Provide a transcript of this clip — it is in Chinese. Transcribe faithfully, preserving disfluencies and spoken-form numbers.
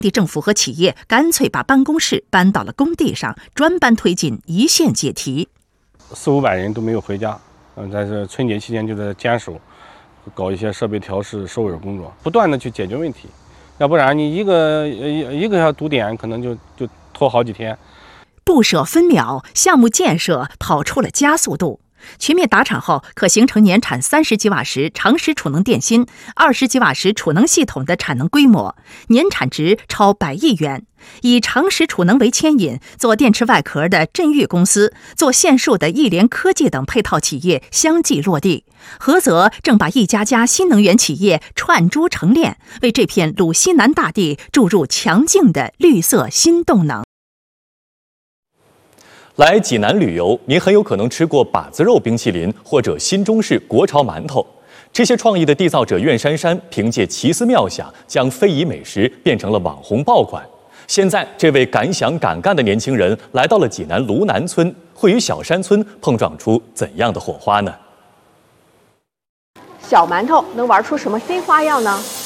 地政府和企业干脆把办公室搬到了工地上，专班推进一线解题。 四五百人都没有回家，嗯，在这春节期间就在坚守，搞一些设备调试、收尾工作，不断的去解决问题。要不然你一个一个小堵点，可能就就拖好几天。 不舍分秒，项目建设跑出了加速度。全面达产后，可形成年产三十吉瓦时长时储能电芯、二十吉瓦时储能系统的产能规模，年产值超百亿元。以长时储能为牵引，做电池外壳的振裕公司、做线束的亿联科技等配套企业相继落地，菏泽正把一家家新能源企业串珠成链，为这片鲁西南大地注入强劲的绿色新动能。 来济南旅游，您很有可能吃过把子肉冰淇淋或者新中式国潮馒头。这些创意的缔造者苑姗姗凭借奇思妙想，将非遗美食变成了网红爆款。现在，这位敢想敢干的年轻人来到了济南卢南村，会与小山村碰撞出怎样的火花呢？ 小馒头能玩出什么新花样呢？